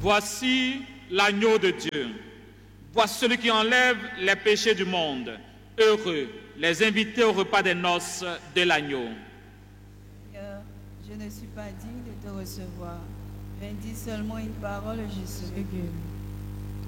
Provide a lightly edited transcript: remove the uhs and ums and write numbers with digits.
Voici l'agneau de Dieu. Voici celui qui enlève les péchés du monde. Heureux les invités au repas des noces de l'agneau. Seigneur, je ne suis pas digne de te recevoir, mais dis seulement une parole et je serai guéri.